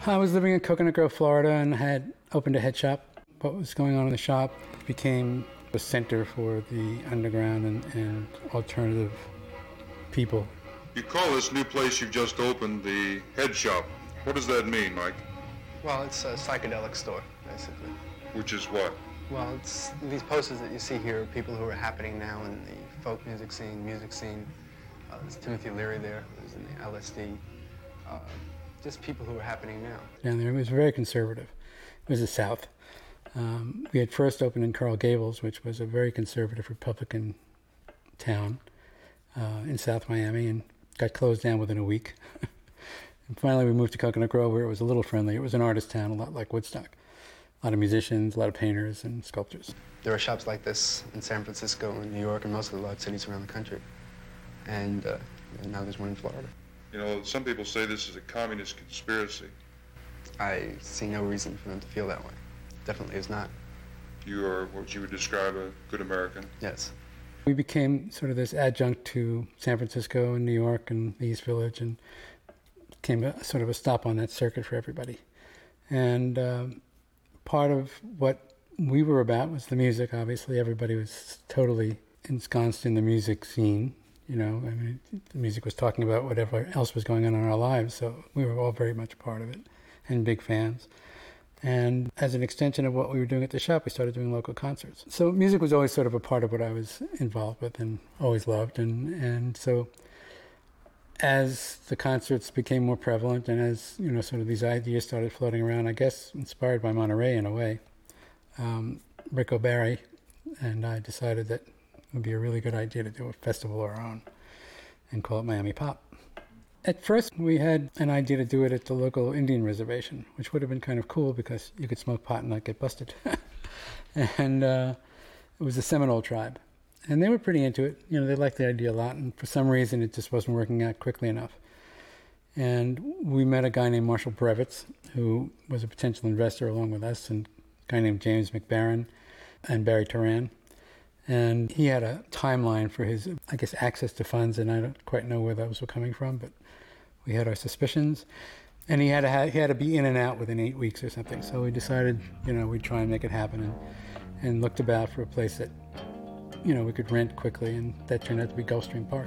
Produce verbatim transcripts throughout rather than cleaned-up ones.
I was living in Coconut Grove, Florida, and had opened a head shop. What was going on in the shop became a center for the underground and, and alternative people. You call this new place you've just opened the head shop. What does that mean, Mike? Well, it's a psychedelic store, basically. Which is what? Well, it's these posters that you see here are people who are happening now in the folk music scene, music scene. Uh, there's Timothy Leary there, who's in the L S D. Uh, just people who are happening now. Down there, it was very conservative. It was the South. Um, we had first opened in Coral Gables, which was a very conservative Republican town uh, in South Miami, and got closed down within a week. And finally, we moved to Coconut Grove, where it was a little friendly. It was an artist town, a lot like Woodstock. A lot of musicians, a lot of painters and sculptors. There are shops like this in San Francisco and New York and most of the large cities around the country. And, uh, and now there's one in Florida. You know, some people say this is a communist conspiracy. I see no reason for them to feel that way. Definitely is not. You are what you would describe a good American? Yes. We became sort of this adjunct to San Francisco and New York and the East Village, and became a, sort of a stop on that circuit for everybody. And um, part of what we were about was the music. Obviously, everybody was totally ensconced in the music scene. You know, I mean, the music was talking about whatever else was going on in our lives, so we were all very much a part of it and big fans. And as an extension of what we were doing at the shop, we started doing local concerts. So music was always sort of a part of what I was involved with and always loved. And, and so as the concerts became more prevalent and as, you know, sort of these ideas started floating around, I guess inspired by Monterey in a way, um, Rick O'Barry and I decided that it would be a really good idea to do a festival of our own and call it Miami Pop. At first, we had an idea to do it at the local Indian reservation, which would have been kind of cool because you could smoke pot and not get busted. And uh, it was the Seminole tribe. And they were pretty into it. You know, they liked the idea a lot, and for some reason, it just wasn't working out quickly enough. And we met a guy named Marshall Brevitz, who was a potential investor along with us, and a guy named James McBaron and Barry Turan. And he had a timeline for his, I guess, access to funds, and I don't quite know where those were coming from, but we had our suspicions. And he had to ha- he had to be in and out within eight weeks or something. So we decided, you know, we'd try and make it happen, and, and looked about for a place that, you know, we could rent quickly, and that turned out to be Gulfstream Park.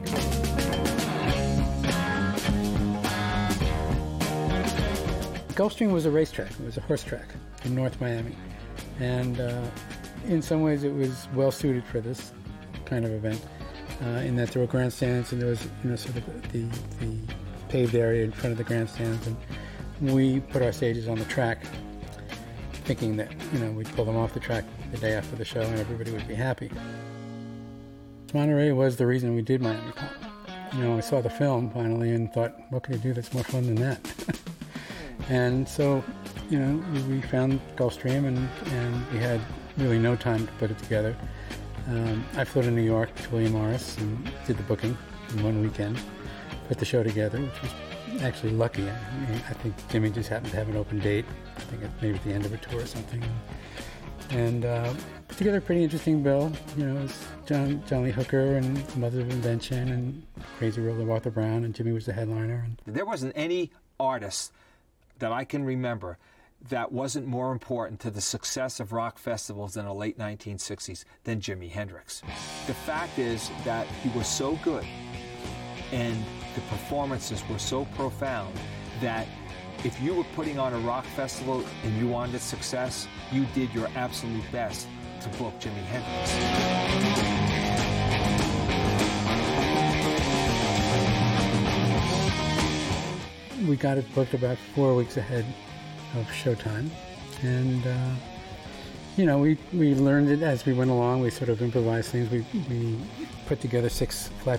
Gulfstream was a racetrack. It was a horse track in North Miami. And uh, in some ways it was well suited for this kind of event, uh, in that there were grandstands and there was, you know, sort of the, the paved area in front of the grandstands, and we put our stages on the track thinking that, you know, we'd pull them off the track the day after the show and everybody would be happy. Monterey was the reason we did Miami Pop. You know, I saw the film finally and thought, what can you do that's more fun than that? And so, you know, we found Gulfstream, and, and we had really no time to put it together. Um, I flew to New York to William Morris and did the booking in one weekend, put the show together, which was actually lucky. I, mean, I think Jimmy just happened to have an open date, I think at, maybe at the end of a tour or something. And uh, put together a pretty interesting bill. You know, it was John, John Lee Hooker and Mothers of Invention and Crazy World of Arthur Brown, and Jimmy was the headliner. And there wasn't any artist that I can remember that wasn't more important to the success of rock festivals in the late nineteen sixties than Jimi Hendrix. The fact is that he was so good and the performances were so profound that if you were putting on a rock festival and you wanted success, you did your absolute best to book Jimi Hendrix. We got it booked about four weeks ahead of showtime, and uh, you know, we we learned it as we went along. We sort of improvised things. We we put together six flat